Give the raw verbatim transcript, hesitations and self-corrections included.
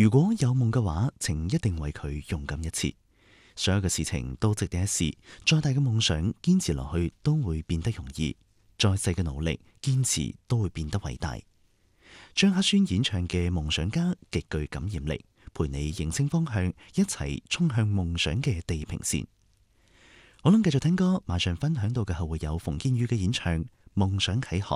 如果有夢嘅話，請一定為佢勇敢一次。所有嘅事情都值得一試，再大嘅夢想堅持落去都會變得容易，再細嘅努力堅持都會變得偉大。張克宣演唱嘅《夢想家》極具感染力，陪你認清方向，一齊衝向夢想嘅地平線。好啦，繼續聽歌，馬上分享到嘅後會有馮建宇嘅演唱《夢想啟航》。